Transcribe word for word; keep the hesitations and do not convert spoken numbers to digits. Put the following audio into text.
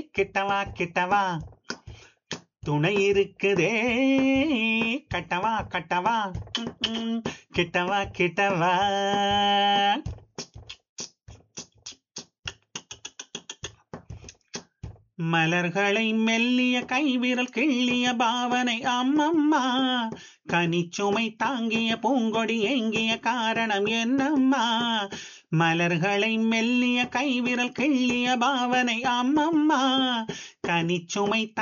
கிட்டவா கிட்டவா துணை இருக்குதே கட்டவா கட்டவா ம், ம், கிட்டவா கிட்டவா. மலர்களை மெல்லிய கைவிரல் கிள்ளிய பாவனை அம்மம்மா, கனிச்சுமை தாங்கிய பூங்கொடி ஏங்கிய காரணம் என்னம்மா. மலர்களை மெல்லிய கைவிரல் கிள்ளிய பாவனை அம்மம்மா, கனிச்சுமை